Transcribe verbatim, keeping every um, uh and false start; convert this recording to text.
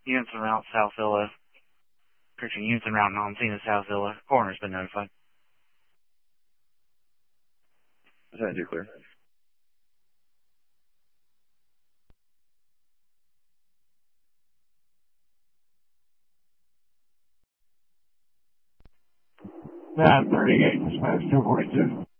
Units en route, South Villa. Approaching units en route, non scene of South Villa. Coroner's been notified. Send you clear. nine thirty-eight, dispatch two forty-two.